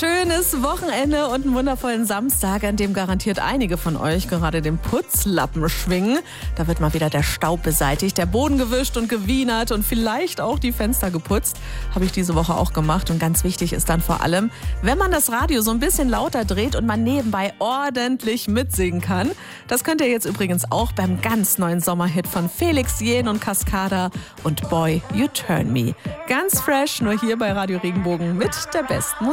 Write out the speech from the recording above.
schönes Wochenende und einen wundervollen Samstag, an dem garantiert einige von euch gerade den Putzlappen schwingen. Da wird mal wieder der Staub beseitigt, der Boden gewischt und gewienert und vielleicht auch die Fenster geputzt. Habe ich diese Woche auch gemacht. Und ganz wichtig ist dann vor allem, wenn man das Radio so ein bisschen lauter dreht und man nebenbei ordentlich mitsingen kann. Das könnt ihr jetzt übrigens auch beim ganz neuen Sommerhit von Felix Jähn und Cascada und Boy, You Turn Me. Ganz fresh, nur hier bei Radio Regenbogen mit der besten Musik.